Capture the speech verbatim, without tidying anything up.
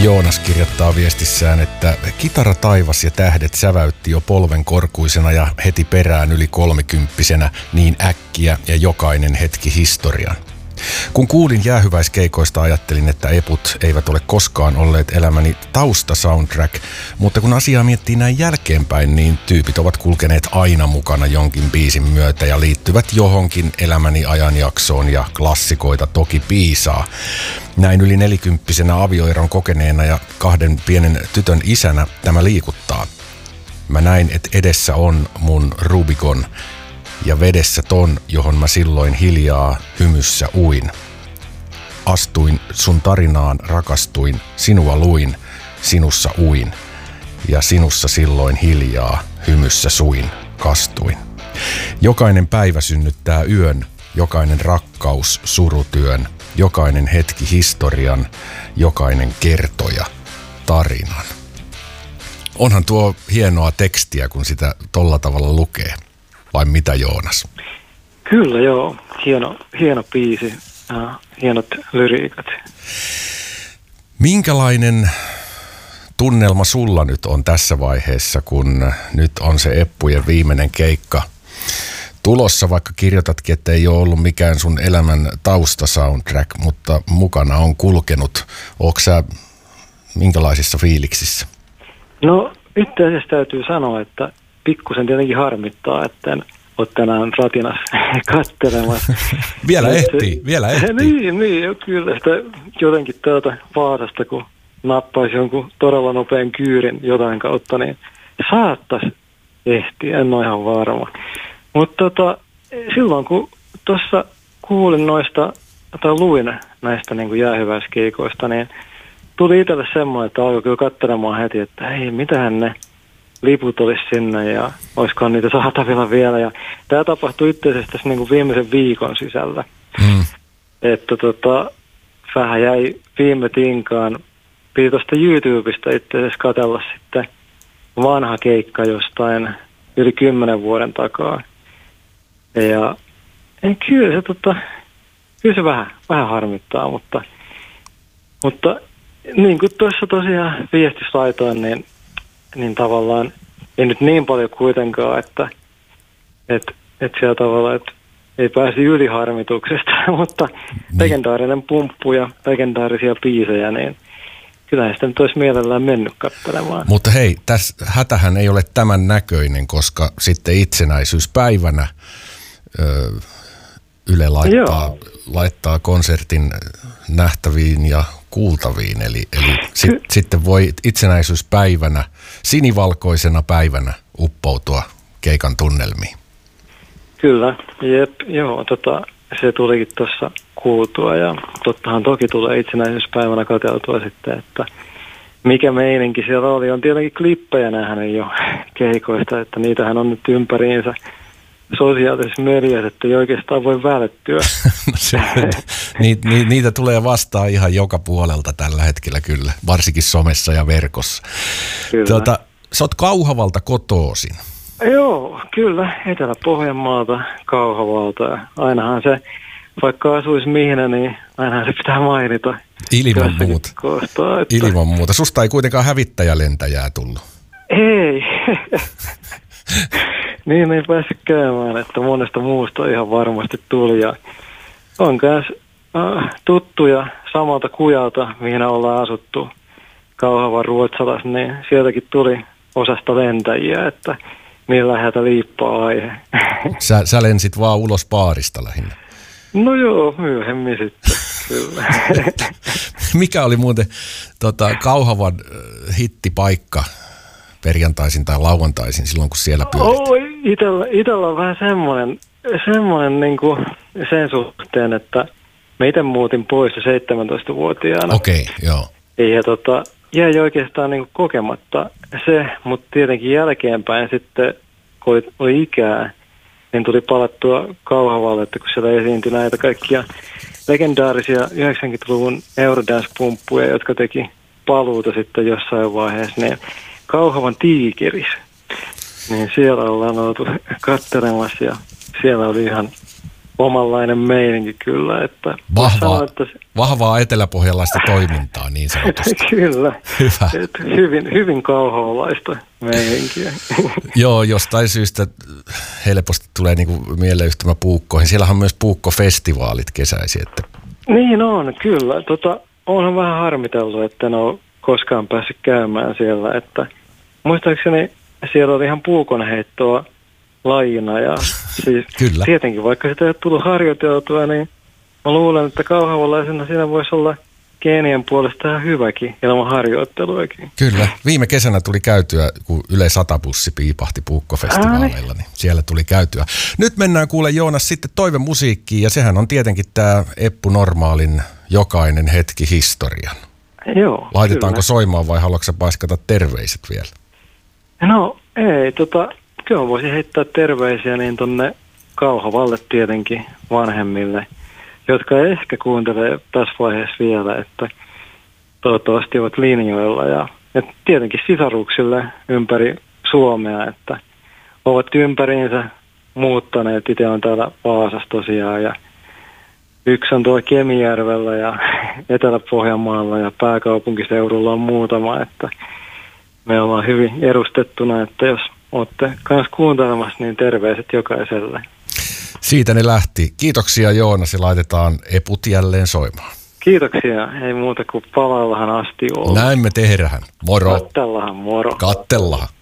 Joonas kirjoittaa viestissään, että kitara taivas ja tähdet säväytti jo polven korkuisena ja heti perään yli kolmikymppisenä niin äkkiä ja jokainen hetki historian. Kun kuulin jäähyväiskeikoista, ajattelin, että eput eivät ole koskaan olleet elämäni taustasoundtrack, mutta kun asiaa miettii näin jälkeenpäin, niin tyypit ovat kulkeneet aina mukana jonkin biisin myötä ja liittyvät johonkin elämäni ajanjaksoon ja klassikoita toki piisaa. Näin yli nelikymppisenä avioeron kokeneena ja kahden pienen tytön isänä tämä liikuttaa. Mä näin, että edessä on mun Rubicon ja vedessä ton, johon mä silloin hiljaa hymyssä uin. Astuin sun tarinaan, rakastuin, sinua luin, sinussa uin. Ja sinussa silloin hiljaa hymyssä suin, kastuin. Jokainen päivä synnyttää yön, jokainen rakkaus surutyön, jokainen hetki historian, jokainen kertoja tarinan. Onhan tuo hienoa tekstiä, kun sitä tolla tavalla lukee. Vai mitä, Joonas? Kyllä, joo. Hieno, hieno biisi. Äh, hienot lyriikat. Minkälainen tunnelma sulla nyt on tässä vaiheessa, kun nyt on se Eppujen viimeinen keikka tulossa, vaikka kirjoitatkin, että ei ole ollut mikään sun elämän taustasoundtrack, mutta mukana on kulkenut. Ootko sä minkälaisissa fiiliksissä? No, itse asiassa täytyy sanoa, että pikkusen tietenkin harmittaa, että en ole tänään ratinassa katselemassa. Vielä ehtii, vielä ehtii. Niin, niin, kyllä sitä jotenkin täältä Vaasasta, kun nappaisi jonkun todella nopean kyyrin jotain kautta, niin saattaisi ehtiä, en ole ihan varma. Mutta tota, silloin kun tuossa kuulin noista, tai luin näistä niin kuin jäähyväiskeikoista, niin tuli itselle semmoinen, että alkoi kyllä katselemaan heti, että hei, mitähän ne liput olisi sinne ja olisikohan niitä saatavilla vielä. Ja tämä tapahtui itse asiassa tässä niin kuin viimeisen viikon sisällä. Mm. Että tota, vähän jäi viime tinkaan. Piti tuosta YouTubesta itse asiassa katsella sitten vanha keikka jostain yli kymmenen vuoden takaa. Ja ei, kyllä se, tota, kyllä se vähän, vähän harmittaa, mutta, mutta niin kuin tuossa tosiaan viestissä laitoin, niin niin tavallaan ei nyt niin paljon kuitenkaan, että et, et siellä tavallaan, että ei pääsi yli harmituksesta, mutta niin. Legendaarinen pumppu ja legendaarisia biisejä, niin kyllähän sitä nyt olisi mielellään mennyt katselemaan. Mutta hei, tässä hätähän ei ole tämän näköinen, koska sitten itsenäisyyspäivänä ö, Yle laittaa, laittaa konsertin nähtäviin ja kuultaviin, eli, eli sit, Ky- sitten voi itsenäisyyspäivänä, sinivalkoisena päivänä uppoutua keikan tunnelmiin. Kyllä, jep, joo, tota, se tulikin tuossa kuultua ja tottahan toki tulee itsenäisyyspäivänä katseltua sitten, että mikä meininki siellä oli. On tietenkin klippejä nähnyt jo keikoista, että niitähän on nyt ympäriinsä sosiaalisessa mediassa, että ei oikeastaan voi välttyä. No se, ni, ni, niitä tulee vastaan ihan joka puolelta tällä hetkellä kyllä, varsinkin somessa ja verkossa. Tuota, sä oot Kauhavalta kotoisin. Joo, kyllä. Etelä-Pohjanmaalta, Kauhavalta. Ainahan se, vaikka asuisi mihin, niin ainahan se pitää mainita. Ilman muuta. Kohtaa, että... Ilman muuta. Susta ei kuitenkaan hävittäjälentäjää tullut. Ei. Niin ei päässyt käymään, että monesta muusta ihan varmasti tuli. Ja on myös äh, tuttuja samalta kujalta, mihin ollaan asuttu Kauhavan Ruotsalassa, niin sieltäkin tuli osasta lentäjiä, että niin läheltä liippaa aihe. Sä, sä lensit vaan ulos baarista lähinnä. No joo, myöhemmin sitten, kyllä. Mikä oli muuten tota, Kauhavan hittipaikka perjantaisin tai lauantaisin silloin, kun siellä pyörit? Oh, itellä, itellä on vähän semmoinen, semmoinen niin kuin sen suhteen, että mä itse muutin pois seitsemäntoistavuotiaana. Okei, okay, joo. Ja tota, jäi oikeastaan niin kuin kokematta se, mutta tietenkin jälkeenpäin sitten, kun oli, oli ikää, niin tuli palattua Kauhavalle, että kun siellä esiintyi näitä kaikkia legendaarisia yhdeksänkymmentäluvun Eurodance-pumppuja, jotka teki paluuta sitten jossain vaiheessa, niin Kauhavan Tiikeris. Niin siellä ollaan oltu katselemassa ja siellä oli ihan omanlainen meininki kyllä. Että Vahvaa, sanoa, että se... vahvaa eteläpohjalaista toimintaa niin sanotusti. Kyllä, Hyvä. hyvin, hyvin kauhavalaista meininkiä. Joo, jostain syystä helposti tulee niinku mieleyhtymä puukkoihin. Siellähän on myös puukkofestivaalit kesäisin. Että... Niin on, kyllä. Tota, onhan vähän harmiteltu, että en ole koskaan päässyt käymään siellä. Että, muistaakseni siellä oli ihan puukonheittoa lajina. Ja siis kyllä. Tietenkin, vaikka sitä ei ole tullut harjoiteltua, niin mä luulen, että kauhavalaisena siinä voisi olla geenien puolesta ihan hyväkin ilman harjoitteluakin. Kyllä. Viime kesänä tuli käytyä, kun Yle Sata-bussi piipahti puukkofestivaaleilla, niin siellä tuli käytyä. Nyt mennään kuule Joonas sitten toivemusiikkiin, ja sehän on tietenkin tämä Eppu Normaalin Jokainen hetki historian. Joo, laitetaanko kyllä soimaan vai haluatko sä paiskata terveiset vielä? No ei, tota, kyllä voisin heittää terveisiä niin tonne Kauhavalle tietenkin vanhemmille, jotka ehkä kuuntelee tässä vaiheessa vielä, että toivottavasti ovat linjoilla ja, ja tietenkin sisaruksille ympäri Suomea, että ovat ympäriinsä muuttaneet. Itse on täällä Vaasassa tosiaan ja yksi on tuolla Kemijärvellä ja Etelä-Pohjanmaalla ja pääkaupunkiseudulla on muutama, että me ollaan hyvin edustettuna, että jos olette kanssa kuuntelemassa, niin terveiset jokaiselle. Siitä ne lähti. Kiitoksia Joonas ja laitetaan Eput jälleen soimaan. Kiitoksia. Ei muuta kuin palaallahan asti ollut. Näin me tehdään. Moro. Kattellahan, moro. Kattellahan.